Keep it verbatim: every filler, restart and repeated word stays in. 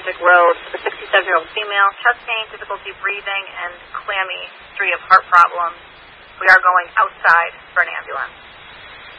Atlantic Road for the sixty-seven-year-old female, chest pain, difficulty breathing, and clammy history of heart problems. We are going outside for an ambulance.